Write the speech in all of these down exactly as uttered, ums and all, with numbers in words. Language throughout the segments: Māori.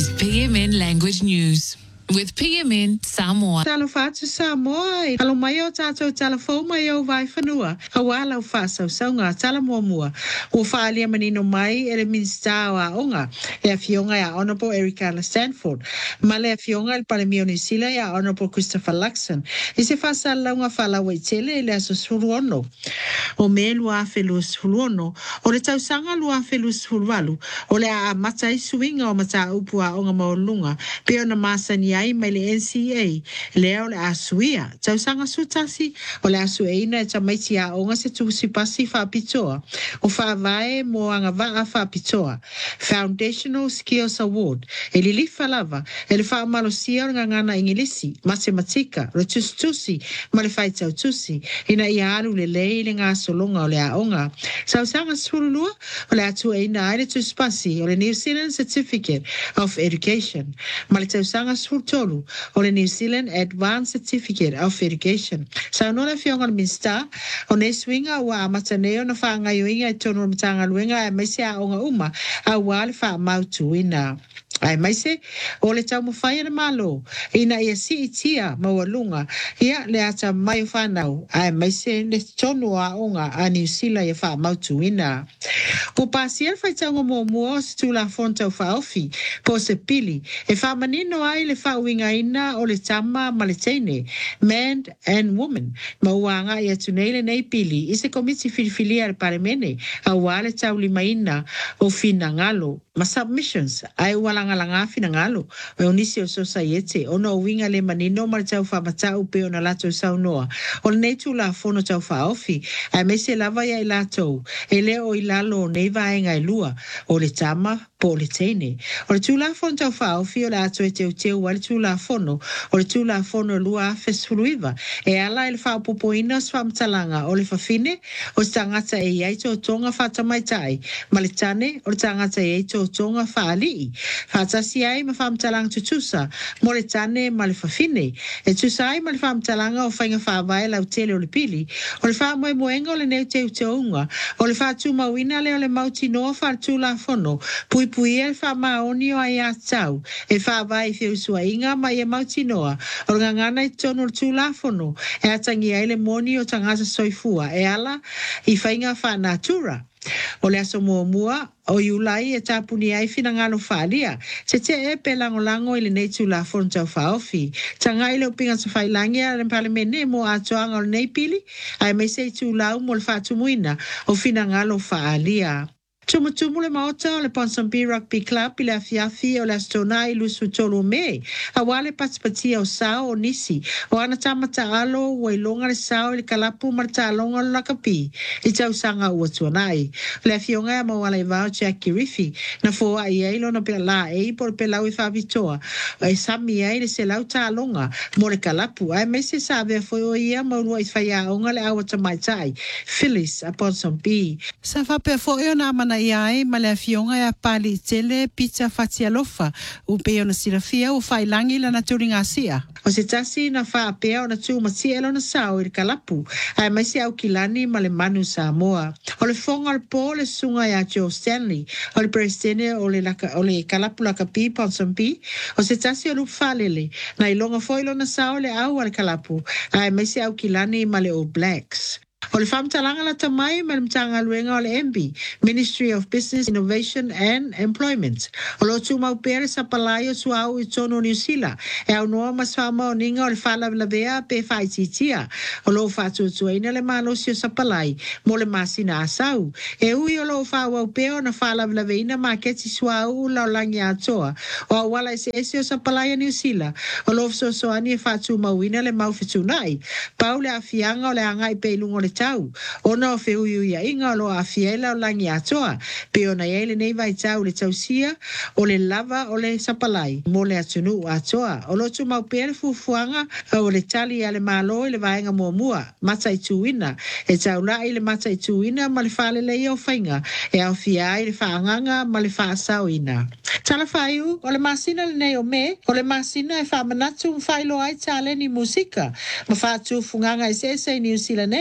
is P M N Language News with P M N Samoa. Talafatu Samoa, Alomayo Tato Talafoma vai Fanua, Hawala Faso Songa, Talamomua, Ufalia Manino Mai, Eleminstawa Onga, Efionga, Honorable Erica Stanford, Male Fionga, Palamioni Sila, Honorable Christopher Luxon, Isifasa Longa Fala Waitele, Lasus Huruono, O Melua Felus Huruono, O the Tausanga Lua Felus Hurvalu, O le Matai Swinga o Mata Upua Onga Maulunga, Piona Masani. Ai mai le N C A leo le asuia tau sanga sutasi o le asueina e tamaiti a onga se tusi pasi fa pitoa o fa vai mo anga va fa pitoa Foundational Skills Award e li li falava e le fa malosia nga ngana ingilisi matematika le tustusi ma le fai tau tusi ina ia alu le lei le ngā solonga o le a onga sau sanga surulua o le asueina ai le tusi pasi o le New Zealand Certificate of Education ma le tau sanga sur tolu o le New Zealand Advanced Certificate of Education. Sa no le fionga minsta o ne swinga wa mataneo na whaanga yoinga e tono matanga luenga e maise a onga uma a wale wha mautu ina. Ai maise o le tau mawhai na malo ina ia si itia mawalunga ia le ata mai whanau ai maise le tono a onga a New Zealand ia wha mautu ina. Ko pasi e whai taunga mo mua se tu la fonta o whaofi po se pili e wha manino ai le wha winga ina o le tama ma le teine man and woman ma uanga ia tunele nei pili i se komiti filifilia le paremene a wale tau lima ina o fina ngalo ma submissions ai wala langa fina ngalo o unisi o society ono winga le manino ma tau fa mata upe ona lato saunoa o nei tu la fono tau fa ofi ai mese lava ia lato ele o ilalo nei vaenga lua o le tama po le teine o le tu la fono tau fa ofi o lato e teu teu wale tu la fono o le tu la fono lua fesuluiva e ala ele fa popoina swa mtalanga o le fafine o tangata e ia to tonga fa tamaitai ma le tane o tangata e to tonga fa ali Fatasi ai ma famtalang tutusa mo le tane ma le fafine e tusai ma le famtalanga o fainga fa vai la utele o le pili o le fa mo moenga o le ne te uteunga o le fa tu mawina le o le mauti no fa tu la fono pui pui e fa maoni o ai atau e fa vai fe usua inga ma e mauti noa o ngangana i tono tu la fono e atangi ai le moni o tangasa soifua e ala i fainga fa natura o le aso mua mua o iulai e tapuni ai fina ngalo whalia. Se te e pe lango lango ili nei tu la fono tau whaofi. Tanga ile upinga sa whailangi a le palemene mo atoanga o le nei pili, ai mei se tu lau mo le whaatumuina o fina ngalo whaalia. Tumutumu le maota o le Ponsonby Rugby Club i le afiafi o le astona i lusu tolu me. A wale patipatia o sao o nisi. O ana tamata alo o ilonga le sao i le kalapu marta alonga o lakapi. I tau sanga ua tuanai. Le afionga e mawala i vao Jackie Riffy. Na fua i eilo na pela la e i por pelau i whavitoa. O e sami e le se lau ta alonga mo le kalapu. Ai mese sa vea foi o ia maurua i whaia onga le awa tamaitai. Phyllis a Ponsonby. Sa whapea foi o na mana iai ma le afionga e pali tele pizza fatialofa u pe ona sirafia u failangi la naturinga sia. O se tasi na fa apea o na tu masielo na sao i kalapu ai mai se au kilani ma le manu Samoa. O le fonga al po le sunga ya Joe Stanley o le presidente o le, laka, o le kalapu lakapi Ponsonby o se tasi o lup falele na ilonga foilo na sao le au al kalapu ai mai se au kilani ma le All Blacks. O le whamtalanga la tamai ma le mtanga luenga o le M B, Ministry of Business, Innovation and Employment. O lo tu mau pere sa palai o tuau i tono New Zealand. E au noa maswama o ninga o le whala lavea pe whaititia. O lo whatu tuaina le malosi o sa palai, mo le masina asau. E ui o lo whawa o peo na whala laveina ma keti suau la o langi atoa. O awala ese ese o sa palai a New Zealand. O lo so soani e whatu mauina le mau fitunai. Pau le afianga o le angai pe ilungo le tau. Ona o feu yu ia inga lo a fiela o langi atoa. Pe ona ele nei vai tau le tausia o le lava o le sapalai. Mo le atunu atoa. O lo tu mau pere fufuanga o le tali ale malo le vaenga mua mua. Mata i tuina. E tau la i le mata i tuina ma le fale le i o fainga. E au fia i le faanganga ma le faasau ina. Tala whaiu, o le masina le nei o me, o le masina e whamanatu mwhailo ai tale ni musika. Ma whatu funganga e sese i New Zealand nei.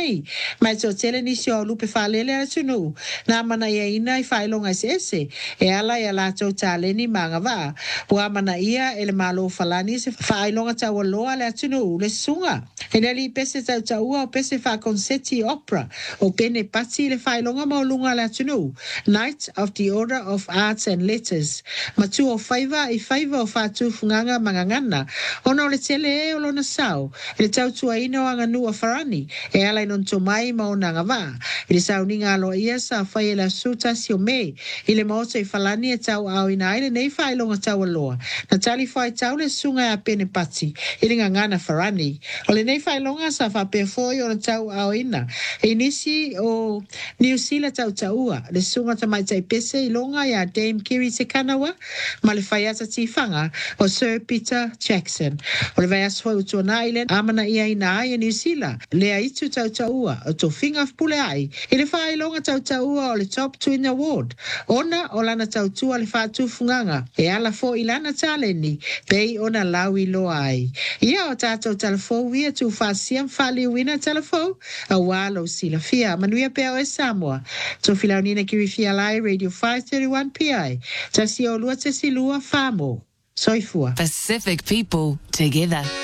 mai so tele ni si o lupe whalele a tunu, na mana ia ina i whailonga se ese, e ala ia la tau tāleni manga wā, ua mana ia ele malo whalani se whailonga tau aloa le a tunu, le sunga. E neli pese tau taua o pese wha konseti opera, o pene pati le whailonga maulunga le a tunu, Knight of the Order of Arts and Letters, ma tu o whaiva i whaiva o whātu funganga mangangana, ona o le tele e o lona sao, e le tau tua ino anga nua wharani, e ala inon to mai ma o nanga wā, i le sau ninga alo ia sa whai e la suta si o me, i le maota i whalani e tau au ina aile nei whailonga tau aloa, na tali whai tau le sunga a pene pati, i le ngangana wharani, o le nei whailonga sa whape foi o na tau au ina, e nisi o New Zealand tau taua, le sunga ta mai tai pese i longa ia Dame Kiri Te Kanawa, ma le whaiata tifanga o Sir Peter Jackson. O le vai aswa utua na Island, amana ia ina ai e New Zealand, lea itu tau taua, o to finga pule ai, i le whai longa tau taua o le Top Twin Award, ona o lana tau tua le whātu funganga, e ala fo i lana taleni, pei ona lawi lo ai. Ia o tātou talafo wia tu whasiam whali wina talafo, a walo sila fia, manuia peo e Samoa, to filaunina kiri fia lai Radio five thirty-one P I, tasi o lua te silua whamo, soifua. Pacific people together.